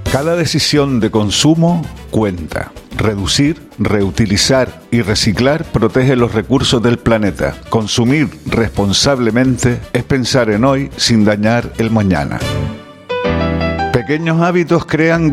Cada decisión de consumo cuenta. Reducir, reutilizar y reciclar protege los recursos del planeta. Consumir responsablemente es pensar en hoy sin dañar el mañana. Pequeños hábitos crean